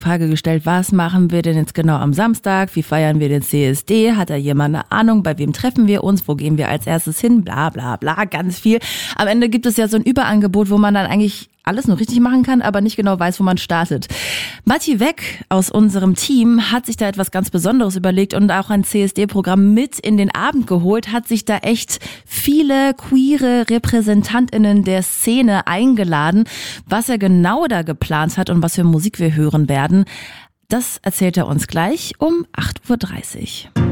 Frage gestellt, was machen wir denn jetzt genau am Samstag? Wie feiern wir den CSD? Hat da jemand eine Ahnung? Bei wem treffen wir uns? Wo gehen wir als erstes hin? Bla bla bla, ganz viel. Am Ende gibt es ja so ein Überangebot, wo man dann eigentlich alles nur richtig machen kann, aber nicht genau weiß, wo man startet. Matti Weck aus unserem Team hat sich da etwas ganz Besonderes überlegt und auch ein CSD-Programm mit in den Abend geholt, hat sich da echt viele queere RepräsentantInnen der Szene eingeladen. Was er genau da geplant hat und was für Musik wir hören werden, das erzählt er uns gleich um 8:30 Uhr.